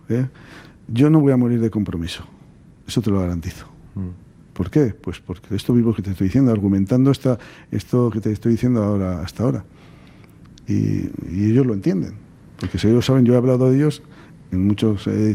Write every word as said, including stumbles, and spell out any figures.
¿eh? Yo no voy a morir de compromiso, eso te lo garantizo. Mm. ¿Por qué? Pues porque esto mismo que te estoy diciendo, argumentando esta, esto que te estoy diciendo ahora, hasta ahora. Y, y ellos lo entienden, porque si ellos saben, yo he hablado de ellos en muchos, he